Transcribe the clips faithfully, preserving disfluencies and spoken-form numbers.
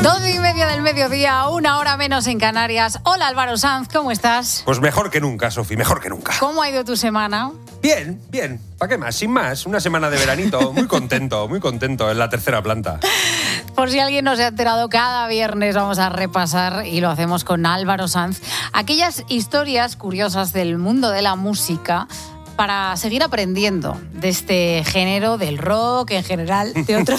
Doce y media del mediodía, una hora menos en Canarias. Hola Álvaro Sanz, ¿cómo estás? Pues mejor que nunca, Sofi, mejor que nunca. ¿Cómo ha ido tu semana? Bien, bien. ¿Para qué más? Sin más. Una semana de veranito. Muy contento, muy contento en la tercera planta. Por si alguien no se ha enterado, cada viernes vamos a repasar, y lo hacemos con Álvaro Sanz, aquellas historias curiosas del mundo de la música, para seguir aprendiendo de este género, del rock en general, de otros,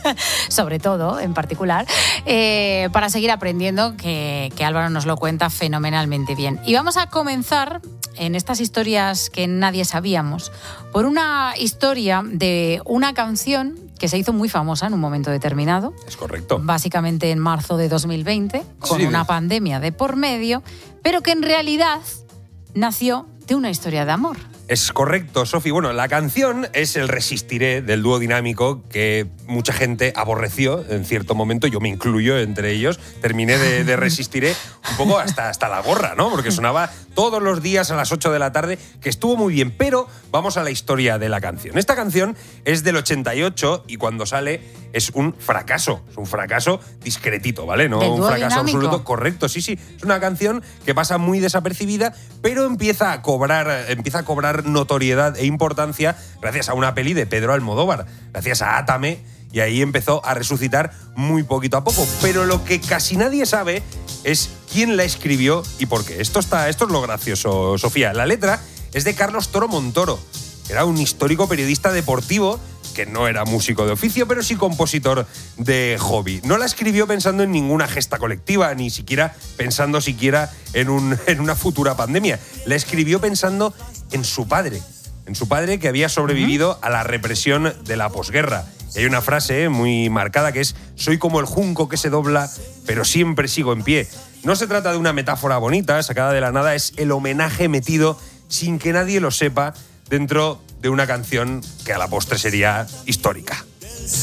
sobre todo, en particular, eh, para seguir aprendiendo, que, que Álvaro nos lo cuenta fenomenalmente bien. Y vamos a comenzar en estas historias que nadie sabíamos, por una historia de una canción que se hizo muy famosa en un momento determinado. Es correcto. Básicamente en marzo de dos mil veinte, con Sí. una pandemia de por medio, pero que en realidad nació de una historia de amor. Es correcto, Sofi. Bueno, la canción es el Resistiré del dúo dinámico que mucha gente aborreció en cierto momento, yo me incluyo entre ellos. Terminé de, de Resistiré un poco hasta, hasta la gorra, ¿no? Porque sonaba todos los días a las ocho de la tarde, que estuvo muy bien. Pero vamos a la historia de la canción. Esta canción es del ochenta y ocho y cuando sale es un fracaso. Es un fracaso discretito, ¿vale? No ¿Del un dúo fracaso dinámico? absoluto. Correcto, sí, sí. Es una canción que pasa muy desapercibida, pero empieza a cobrar, empieza a cobrar notoriedad e importancia gracias a una peli de Pedro Almodóvar, gracias a Átame, y ahí empezó a resucitar muy poquito a poco. Pero lo que casi nadie sabe es quién la escribió y por qué. Esto, está, esto es lo gracioso, Sofía. La letra es de Carlos Toro Montoro. Era un histórico periodista deportivo que no era músico de oficio, pero sí compositor de hobby. No la escribió pensando en ninguna gesta colectiva, ni siquiera pensando siquiera en, un, en una futura pandemia. La escribió pensando en su padre, en su padre que había sobrevivido uh-huh. a la represión de la posguerra. Y hay una frase muy marcada que es: soy como el junco que se dobla, pero siempre sigo en pie. No se trata de una metáfora bonita, sacada de la nada, es el homenaje metido sin que nadie lo sepa dentro de una canción que a la postre sería histórica.